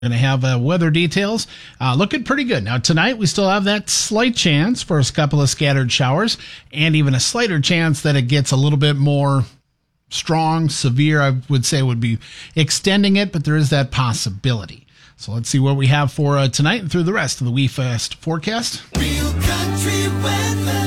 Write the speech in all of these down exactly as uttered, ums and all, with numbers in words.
Going to have uh, weather details uh, looking pretty good. Now, tonight we still have that slight chance for a couple of scattered showers and even a slighter chance that it gets a little bit more strong, severe, I would say would be extending it, but there is that possibility. So let's see what we have for uh, tonight and through the rest of the WeFest forecast. Real country weather.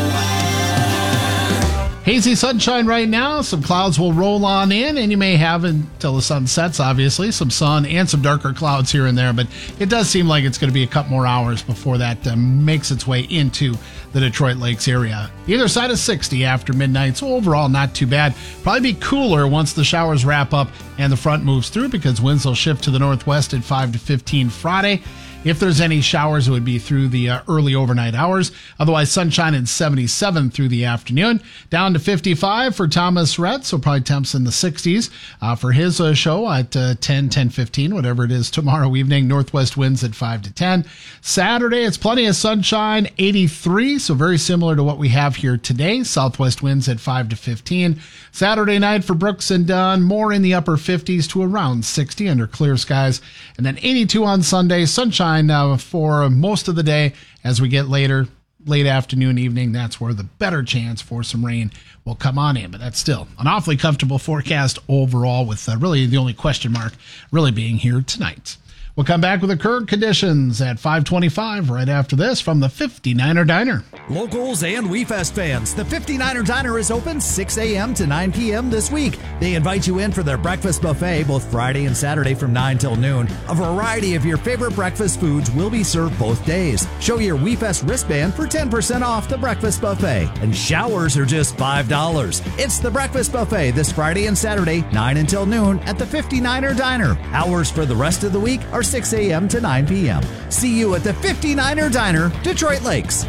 Hazy sunshine right now. Some clouds will roll on in, and you may have until the sun sets, obviously, some sun and some darker clouds here and there. But it does seem like it's going to be a couple more hours before that uh, makes its way into the Detroit Lakes area. Either side of sixty after midnight, so overall not too bad. Probably be cooler once the showers wrap up and the front moves through because winds will shift to the northwest at five to fifteen Friday. If there's any showers, it would be through the uh, early overnight hours. Otherwise, sunshine and seventy-seven through the afternoon. Down to fifty-five for Thomas Rhett, so probably temps in the sixties uh, for his uh, show at uh, ten, ten fifteen, whatever it is tomorrow evening. Northwest winds at five to ten. Saturday, it's plenty of sunshine, eighty-three, so very similar to what we have here today. Southwest winds at five to fifteen. Saturday night for Brooks and Dunn, more in the upper fifties to around sixty under clear skies. And then eighty-two on Sunday, sunshine uh, for most of the day. As we get later, late afternoon, evening, that's where the better chance for some rain will come on in. But that's still an awfully comfortable forecast overall, with uh, really the only question mark really being here tonight. We'll come back with the current conditions at five twenty-five right after this from the fifty-niner Diner. Locals and WeFest fans, the fifty-niner Diner is open six a.m. to nine p.m. this week. They invite you in for their breakfast buffet both Friday and Saturday from nine till noon. A variety of your favorite breakfast foods will be served both days. Show your WeFest wristband for ten percent off the breakfast buffet. And showers are just five dollars. It's the breakfast buffet this Friday and Saturday, nine until noon at the fifty-niner Diner. Hours for the rest of the week are six a.m. to nine p.m. See you at the fifty-niner Diner, Detroit Lakes.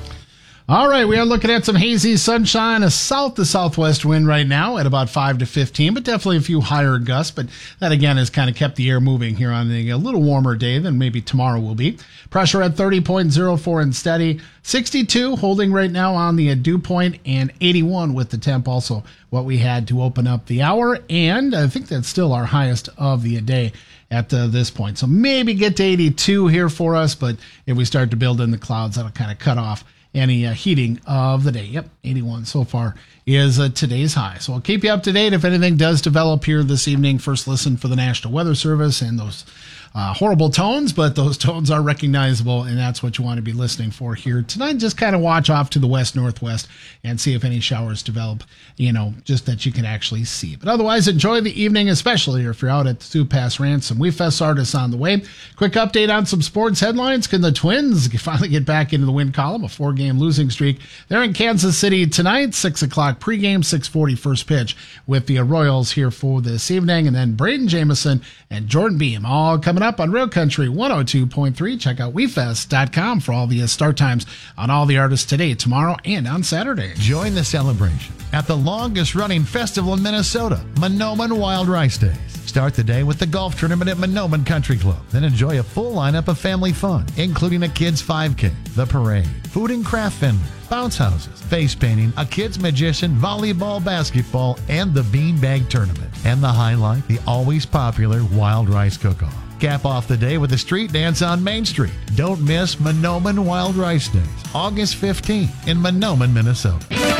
All right, we are looking at some hazy sunshine, a south to southwest wind right now at about five to fifteen, but definitely a few higher gusts. But that, again, has kind of kept the air moving here on a little warmer day than maybe tomorrow will be. Pressure at thirty point oh four and steady. sixty-two holding right now on the dew point, and eighty-one with the temp also what we had to open up the hour. And I think that's still our highest of the day at uh, this point. So maybe get to eighty-two here for us, but if we start to build in the clouds, that'll kind of cut off any uh, heating of the day. Yep, eighty-one so far is uh, today's high. So I'll keep you up to date if anything does develop here this evening. First listen for the National Weather Service and those uh, horrible tones, but those tones are recognizable, and that's what you want to be listening for here tonight. Just kind of watch off to the west-northwest and see if any showers develop, you know, just that you can actually see. But otherwise, enjoy the evening, especially if you're out at the Sioux Pass Ranch. Some WeFest artists on the way. Quick update on some sports headlines. Can the Twins finally get back into the win column? A four-game losing streak. They're in Kansas City tonight, six o'clock pregame, six forty first pitch with the Royals here for this evening. And then Braden Jameson and Jordan Beam all coming up on Real Country one oh two point three. Check out we fest dot com for all the start times on all the artists today, tomorrow, and on Saturday. Join the celebration at the longest-running festival in Minnesota, Mahnomen Wild Rice Days. Start the day with the golf tournament at Mahnomen Country Club. Then enjoy a full lineup of family fun, including a kids' five K, the parade, food and craft vendors, bounce houses, face painting, a kids' magician, volleyball, basketball, and the beanbag tournament. And the highlight, the always popular Wild Rice Cook-Off. Cap off the day with a street dance on Main Street. Don't miss Mahnomen Wild Rice Days, August fifteenth in Mahnomen, Minnesota.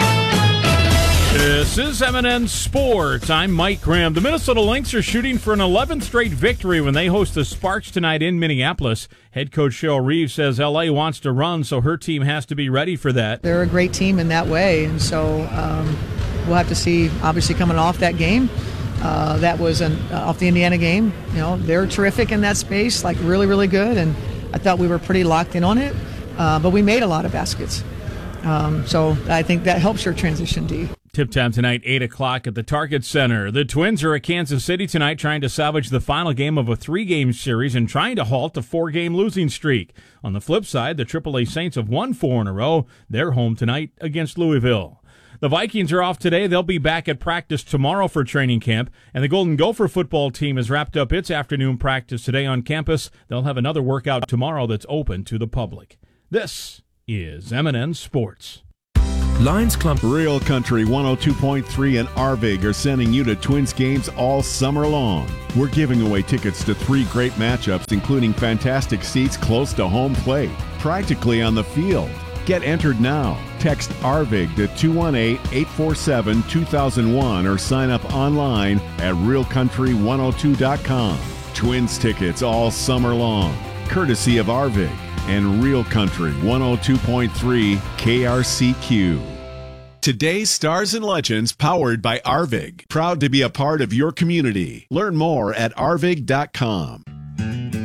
This is M and N Sports. I'm Mike Graham. The Minnesota Lynx are shooting for an eleventh straight victory when they host the Sparks tonight in Minneapolis. Head coach Cheryl Reeves says L A wants to run, so her team has to be ready for that. They're a great team in that way, and so um, we'll have to see, obviously, coming off that game. Uh, that was an, uh, off the Indiana game. You know, they're terrific in that space, like really, really good, and I thought we were pretty locked in on it, uh, but we made a lot of baskets. Um, so I think that helps your transition, D. Tip time tonight, eight o'clock at the Target Center. The Twins are at Kansas City tonight trying to salvage the final game of a three-game series and trying to halt a four-game losing streak. On the flip side, the triple A Saints have won four in a row. They're home tonight against Louisville. The Vikings are off today. They'll be back at practice tomorrow for training camp. And the Golden Gopher football team has wrapped up its afternoon practice today on campus. They'll have another workout tomorrow that's open to the public. This is M and N Sports. Lions Club. Real Country one oh two point three and Arvig are sending you to Twins games all summer long. We're giving away tickets to three great matchups, including fantastic seats close to home plate, practically on the field. Get entered now. Text Arvig to two one eight, eight four seven, two thousand one or sign up online at real country one oh two dot com. Twins tickets all summer long, courtesy of Arvig and Real Country one oh two point three K R C Q. Today's Stars and Legends powered by Arvig. Proud to be a part of your community. Learn more at arvig dot com.